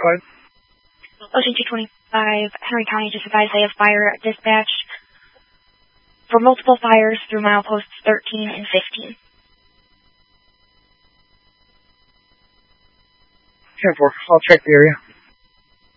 Go ahead. Ocean 225, Henry County just advised they have fire dispatch for multiple fires through mileposts 13 and 15. 10-4, I'll check the area.